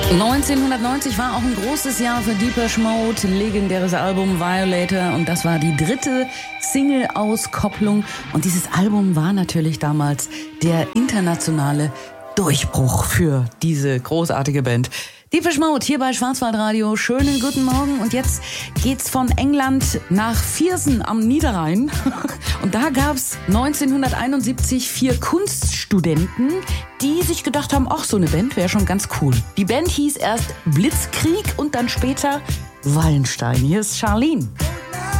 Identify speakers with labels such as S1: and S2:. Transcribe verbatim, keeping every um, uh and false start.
S1: neunzehnhundertneunzig war auch ein großes Jahr für Depeche Mode, legendäres Album Violator, und das war die dritte Single-Auskopplung, und dieses Album war natürlich damals der internationale Durchbruch für diese großartige Band. Depeche Mode hier bei Schwarzwaldradio. Schönen guten Morgen. Und jetzt geht's von England nach Viersen am Niederrhein. Und da gab's neunzehnhunderteinundsiebzig vier Kunststudenten, die sich gedacht haben, ach, so eine Band wäre schon ganz cool. Die Band hieß erst Blitzkrieg und dann später Wallenstein. Hier ist Charlene.